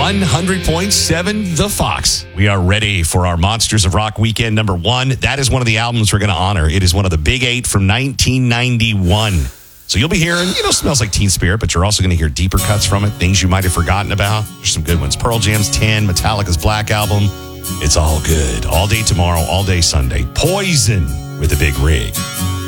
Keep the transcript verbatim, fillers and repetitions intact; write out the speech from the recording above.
one hundred point seven The Fox. We are ready for our Monsters of Rock weekend number one. That is one of the albums we're going to honor. It is one of the big eight from nineteen ninety-one. So you'll be hearing, you know, Smells Like Teen Spirit, but you're also going to hear deeper cuts from it, things you might have forgotten about. There's some good ones. Pearl Jam's ten, Metallica's Black Album. It's all good. All day tomorrow, all day Sunday. Poison with a Big Rig.